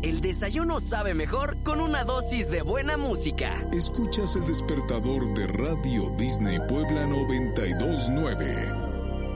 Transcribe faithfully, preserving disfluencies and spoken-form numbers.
El desayuno sabe mejor con una dosis de buena música. Escuchas el despertador de Radio Disney Puebla noventa y dos nueve.